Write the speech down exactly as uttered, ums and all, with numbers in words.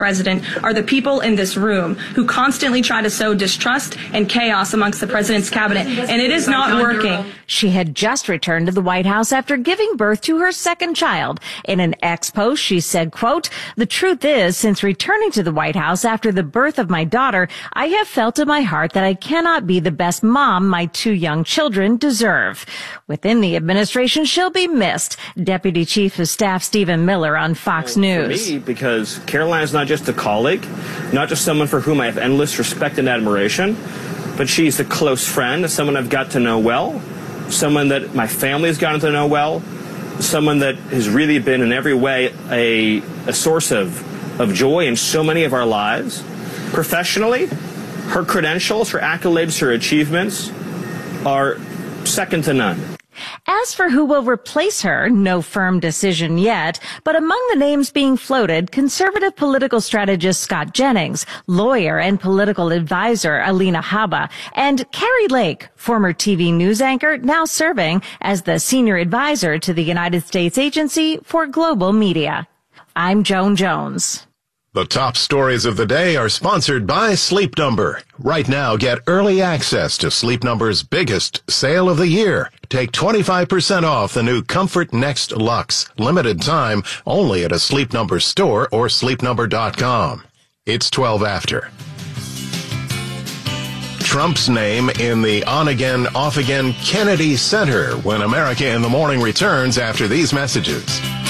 President are the people in this room who constantly try to sow distrust and chaos amongst the president's cabinet, and it is not working. She had just returned to the White House after giving birth to her second child. In an ex post, she said, quote, "The truth is, since returning to the White House after the birth of my daughter, I have felt in my heart that I cannot be the best mom my two young children deserve." Within the administration, she'll be missed. Deputy Chief of Staff Stephen Miller on Fox well, News. For me, because Caroline is not just a colleague, not just someone for whom I have endless respect and admiration, but she's a close friend, someone I've got to know well, someone that my family has gotten to know well, someone that has really been in every way a, a source of, of joy in so many of our lives. Professionally, her credentials, her accolades, her achievements are second to none. As for who will replace her, no firm decision yet, but among the names being floated, conservative political strategist Scott Jennings, lawyer and political advisor Alina Habba, and Carrie Lake, former T V news anchor, now serving as the senior advisor to the United States Agency for Global Media. I'm Joan Jones. The top stories of the day are sponsored by Sleep Number. Right now, get early access to Sleep Number's biggest sale of the year. Take twenty-five percent off the new Comfort Next Luxe. Limited time, only at a Sleep Number store or sleep number dot com. It's twelve after. Trump's name in the on-again, off-again Kennedy Center when America in the Morning returns after these messages.